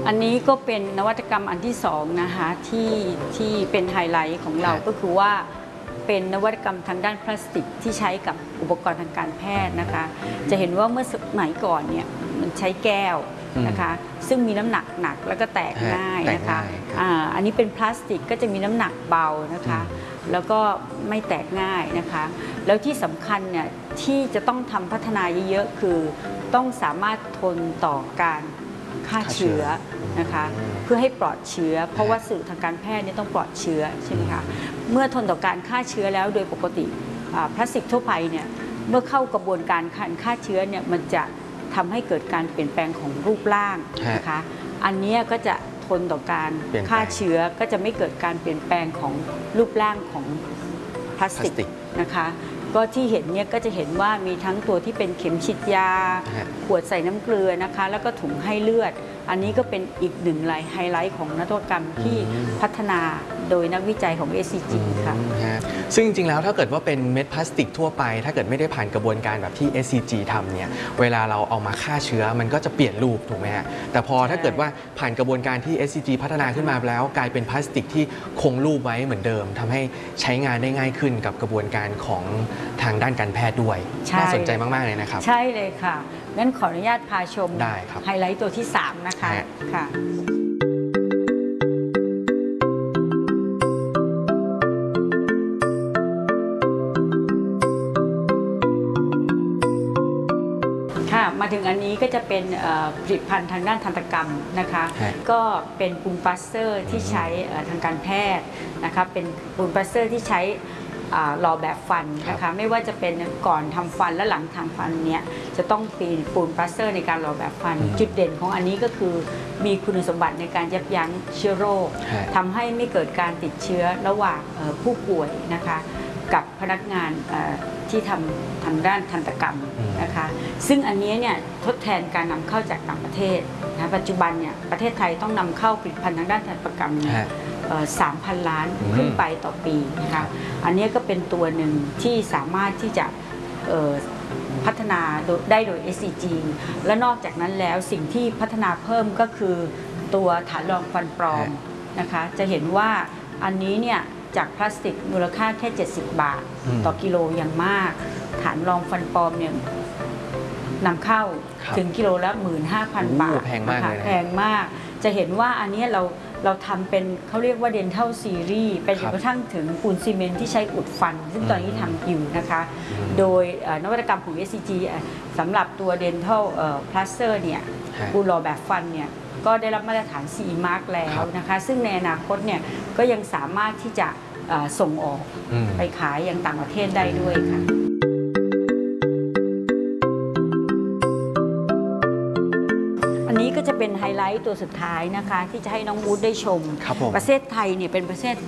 อันนี้ก็เป็นนวัตกรรมอันที่สองนะคะที่เป็นไฮไลท์ของเราก็คือว่าเป็นนวัตกรรมทางด้านพลาสติกที่ใช้กับอุปกรณ์ทางการแพทย์นะคะจะเห็นว่าเมื่อสมัยก่อนเนี่ยมันใช้แก้วนะคะซึ่งมีน้ำหนักหนักแล้วก็แตกง่ายนะคะอันนี้เป็นพลาสติกก็จะมีน้ำหนักเบานะคะแล้วก็ไม่แตกง่ายนะคะแล้วที่สำคัญเนี่ยที่จะต้องทำพัฒนาเยอะๆคือต้องสามารถทนต่อการฆ่าเชื้อนะคะเพื่อให้ปลอดเชื้อเพราะว่าสื่อทางการแพทย์นี่ต้องปลอดเชื้อใช่ไหมคะเมื่อทนต่อการฆ่าเชื้อแล้วโดยปกติพลาสติกทั่วไปเนี่ยเมื่อเข้ากระบวนการฆ่าเชื้อเนี่ยมันจะทำให้เกิดการเปลี่ยนแปลงของรูปร่างนะคะอันนี้ก็จะทนต่อการฆ่าเชื้อก็จะไม่เกิดการเปลี่ยนแปลงของรูปร่างของพลาสติกนะคะก็ที่เห็นเนี่ยก็จะเห็นว่ามีทั้งตัวที่เป็นเข็มฉีดยาขวดใส่น้ำเกลือนะคะแล้วก็ถุงให้เลือดอันนี้ก็เป็นอีกหนึ่งไฮไลท์ของนวัตกรรมที่พัฒนาโดยนักวิจัยของ SCG ค่ะซึ่งจริงๆแล้วถ้าเกิดว่าเป็นเม็ดพลาสติกทั่วไปถ้าเกิดไม่ได้ผ่านกระบวนการแบบที่ SCG ทำเนี่ยเวลาเราเอามาฆ่าเชื้อมันก็จะเปลี่ยนรูปถูกไหมฮะแต่พอถ้าเกิดว่าผ่านกระบวนการที่ SCG พัฒนาขึ้นมาแล้วกลายเป็นพลาสติกที่คงรูปไว้เหมือนเดิมทำให้ใช้งานได้ง่ายขึ้นกับกระบวนการของทางด้านการแพทย์ด้วยน่าสนใจมากๆเลยนะครับใช่เลยค่ะงั้นขออนุญาตพาชมได้ครับไฮไลท์ตัวที่3นะคะค่ะมาถึงอันนี้ก็จะเป็นผลิตภัณฑ์ทางด้านทันตกรรมนะคะก็เป็นปูนปลาสเตอร์ที่ใช้ทางการแพทย์นะคะเป็นปูนปลาสเตอร์ที่ใช้หล่อแบบฟันนะคะไม่ว่าจะเป็นก่อนทำฟันและหลังทำฟันเนี้ยจะต้องปีนปูนปลาสเตอร์ในการหล่อแบบฟันจุดเด่นของอันนี้ก็คือมีคุณสมบัติในการยับยั้งเชื้อโรคทำให้ไม่เกิดการติดเชื้อระหว่างผู้ป่วยนะคะกับพนักงานที่ทำทางด้านทันตกรรมนะคะซึ่งอันนี้เนี่ยทดแทนการนำเข้าจากต่างประเทศนะปัจจุบันเนี่ยประเทศไทยต้องนำเข้าผลิตภัณฑ์ทางด้านทันตกรรม3,000 ล้านขึ้นไปต่อปีนะคะอันนี้ก็เป็นตัวหนึ่งที่สามารถที่จะพัฒนาได้โดย SCG และนอกจากนั้นแล้วสิ่งที่พัฒนาเพิ่มก็คือตัวฐานรองฟันปลอมนะคะจะเห็นว่าอันนี้เนี่ยจากพลาสติกมูลค่าแค่70 บาทต่อกิโลอย่างมากฐานรองฟันปลอมเนี่ยนำเข้าถึงกิโลละ 15,000 บาทแพงมากเลยนะแพงมากจะเห็นว่าอันนี้เราทำเป็นเขาเรียกว่า Dental Series ไปจนกระทั่งถึงปูนซีเมนต์ที่ใช้อุดฟันซึ่งตอนนี้ทำอยู่นะคะโดยนวัตกรรมของ SCG สำหรับตัว Dental Plaster เนี่ยปูนหล่อแบบฟันเนี่ยก็ได้รับมาตรฐาน CE Mark แล้วนะคะซึ่งในอนาคตเนี่ยก็ยังสามารถที่จะส่งออกไปขายอย่างต่างประเทศได้ด้วยค่ะอันนี้ก็จะเป็นไฮไลท์ตัวสุดท้ายนะคะที่จะให้น้องวูดได้ชมประเทศไทยเนี่ยเป็นประเทศ